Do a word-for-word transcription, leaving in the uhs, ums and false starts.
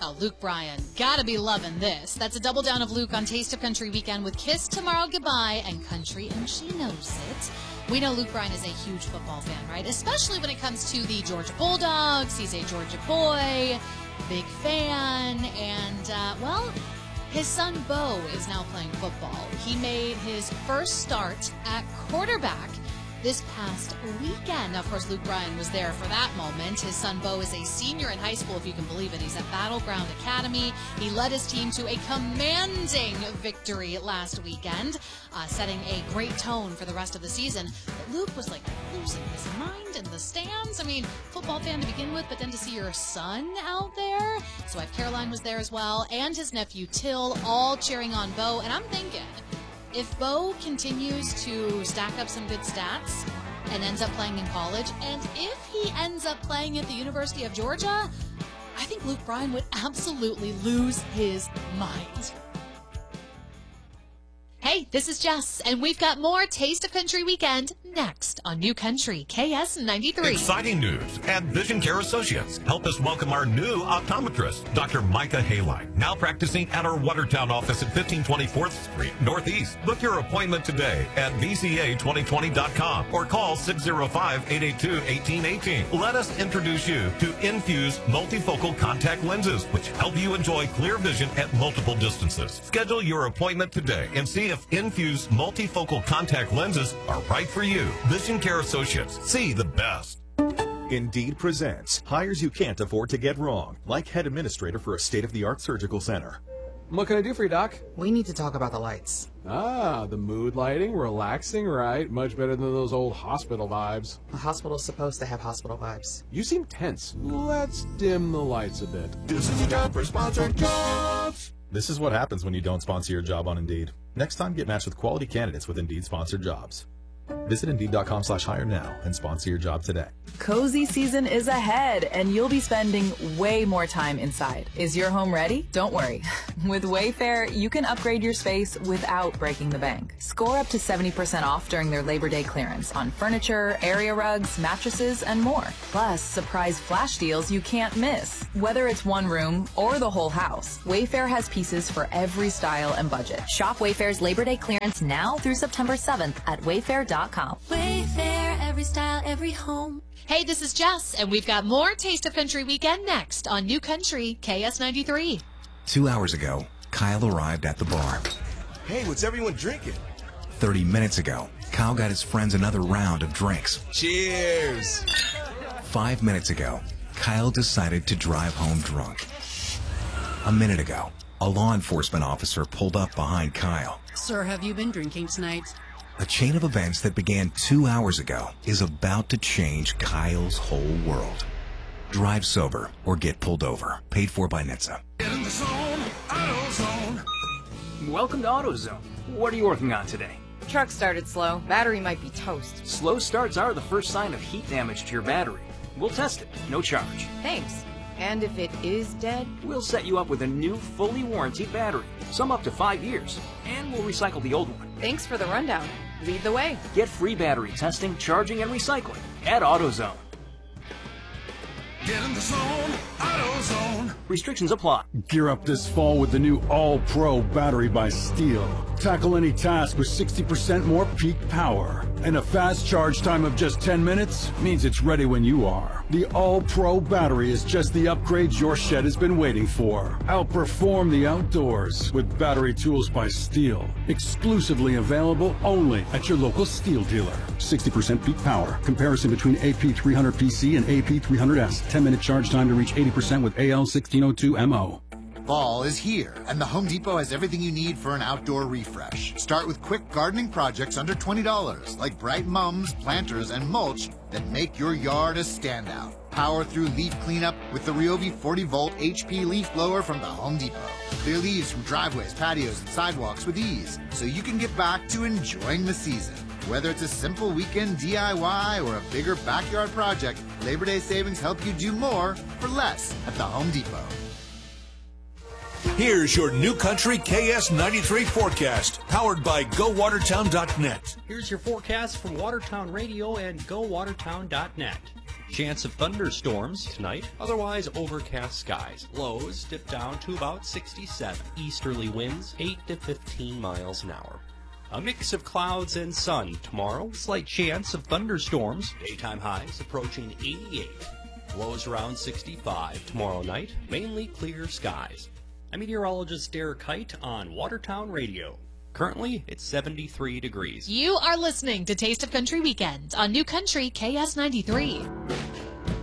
Oh, Luke Bryan, gotta be loving this. That's a double down of Luke on Taste of Country weekend with Kiss Tomorrow Goodbye and Country and She Knows It. We know Luke Bryan is a huge football fan, right? Especially when it comes to the Georgia Bulldogs. He's a Georgia boy, big fan, and, uh, well, his son Bo is now playing football. He made his first start at quarterback this past weekend. Of course, Luke Bryan was there for that moment. His son Bo is a senior in high school, if you can believe it. He's at Battleground Academy. He led his team to a commanding victory last weekend, uh, setting a great tone for the rest of the season. But Luke was like losing his mind in the stands. I mean, football fan to begin with, but then to see your son out there. So wife Caroline was there as well, and his nephew Till, all cheering on Bo. And I'm thinking, if Bo continues to stack up some good stats and ends up playing in college, and if he ends up playing at the University of Georgia, I think Luke Bryan would absolutely lose his mind. Hey, this is Jess, and we've got more Taste of Country Weekend next on New Country K S ninety-three. Exciting news. At Vision Care Associates, help us welcome our new optometrist, Doctor Micah Hayline, now practicing at our Watertown office at fifteen twenty-fourth Street Northeast. Book your appointment today at V C A twenty twenty dot com or call six oh five, eight eight two, one eight one eight. Let us introduce you to Infuse multifocal contact lenses, which help you enjoy clear vision at multiple distances. Schedule your appointment today and see if Infuse multifocal contact lenses are right for you. Vision Care Associates. See the best. Indeed presents hires you can't afford to get wrong, like head administrator for a state-of-the-art surgical center. What can I do for you, Doc? We need to talk about the lights. Ah, the mood lighting, relaxing, right? Much better than those old hospital vibes. The hospital's supposed to have hospital vibes. You seem tense. Let's dim the lights a bit. This is a job for sponsored jobs. This is what happens when you don't sponsor your job on Indeed. Next time, get matched with quality candidates with Indeed sponsored jobs. Visit Indeed.com slash hire now and sponsor your job today. Cozy season is ahead, and you'll be spending way more time inside. Is your home ready? Don't worry. With Wayfair, you can upgrade your space without breaking the bank. Score up to seventy percent off during their Labor Day clearance on furniture, area rugs, mattresses, and more. Plus, surprise flash deals you can't miss. Whether it's one room or the whole house, Wayfair has pieces for every style and budget. Shop Wayfair's Labor Day clearance now through September seventh at wayfair dot com. Wayfair, every style, every home. Hey, this is Jess, and we've got more Taste of Country Weekend next on New Country K S ninety-three. Two hours ago, Kyle arrived at the bar. Hey, what's everyone drinking? Thirty minutes ago, Kyle got his friends another round of drinks. Cheers! Five minutes ago, Kyle decided to drive home drunk. A minute ago, a law enforcement officer pulled up behind Kyle. Sir, have you been drinking tonight? A chain of events that began two hours ago is about to change Kyle's whole world. Drive sober or get pulled over. Paid for by N H T S A. Get in the zone, AutoZone. Welcome to AutoZone. What are you working on today? Truck started slow. Battery might be toast. Slow starts are the first sign of heat damage to your battery. We'll test it, no charge. Thanks. And if it is dead? We'll set you up with a new, fully warranted battery. Some up to five years. And we'll recycle the old one. Thanks for the rundown. Lead the way. Get free battery testing, charging, and recycling at AutoZone. Get in the zone, AutoZone. Restrictions apply. Gear up this fall with the new All-Pro battery by Steel. Tackle any task with sixty percent more peak power. And a fast charge time of just ten minutes means it's ready when you are. The All-Pro battery is just the upgrade your shed has been waiting for. Outperform the outdoors with battery tools by Steel. Exclusively available only at your local Steel dealer. sixty percent peak power. Comparison between A P three hundred P C and A P three hundred S. ten minute charge time to reach eighty percent with A L sixteen oh two M O. Fall is here, and the Home Depot has everything you need for an outdoor refresh. Start with quick gardening projects under twenty dollars, like bright mums, planters, and mulch that make your yard a standout. Power through leaf cleanup with the Ryobi forty volt H P leaf blower from the Home Depot. Clear leaves from driveways, patios, and sidewalks with ease, so you can get back to enjoying the season. Whether it's a simple weekend D I Y or a bigger backyard project, Labor Day savings help you do more for less at the Home Depot. Here's your New Country K S ninety-three forecast, powered by Go Watertown dot net. Here's your forecast from Watertown Radio and Go Watertown dot net. Chance of thunderstorms tonight, otherwise overcast skies. Lows dip down to about sixty-seven. Easterly winds eight to fifteen miles an hour. A mix of clouds and sun tomorrow. Slight chance of thunderstorms. Daytime highs approaching eighty-eight. Lows around sixty-five tomorrow night. Mainly clear skies. I'm meteorologist Derek Kite on Watertown Radio. Currently, it's seventy-three degrees. You are listening to Taste of Country Weekend on New Country K S ninety-three.